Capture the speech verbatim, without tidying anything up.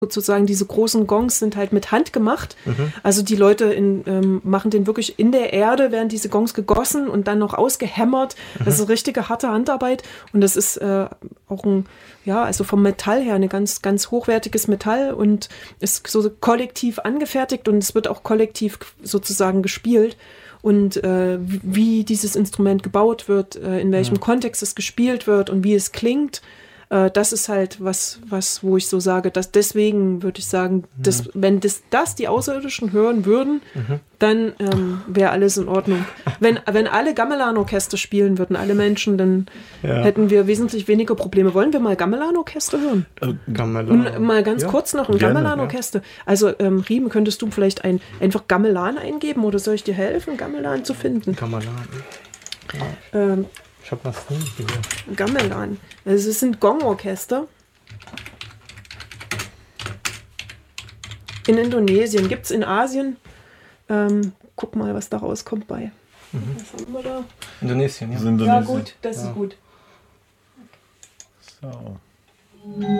sozusagen diese großen Gongs sind halt mit Hand gemacht. Mhm. Also die Leute in, ähm, machen den wirklich in der Erde, werden diese Gongs gegossen und dann noch ausgehämmert. Mhm. Das ist richtige harte Handarbeit und das ist äh, auch ein, ja, also vom Metall her ein ganz, ganz hochwertiges Metall und ist so kollektiv angefertigt und es wird auch kollektiv sozusagen gespielt. Und äh, wie dieses Instrument gebaut wird, äh, in welchem Mhm. Kontext es gespielt wird und wie es klingt, das ist halt was, was, wo ich so sage, dass deswegen würde ich sagen, Mhm. dass, wenn das, das die Außerirdischen hören würden, Mhm. dann ähm, wäre alles in Ordnung. Wenn, wenn alle Gamelan-Orchester spielen würden, alle Menschen, dann Ja. hätten wir wesentlich weniger Probleme. Wollen wir mal Gamelan-Orchester hören? Äh, Gamelan. Und mal ganz Ja, kurz noch ein gerne, Gamelan-Orchester. Also, ähm, Riem, könntest du vielleicht ein, einfach Gamelan eingeben oder soll ich dir helfen, Gamelan zu finden? Gamelan. Ähm, Ich habe was hier. Gamelan. Also es sind Gong-Orchester. In Indonesien. Gibt es in Asien. Ähm, guck mal, was da rauskommt bei. Mhm. Was haben wir da? Indonesien, ja. Das ist Indonesien. Ja gut, das Ja. ist gut. So.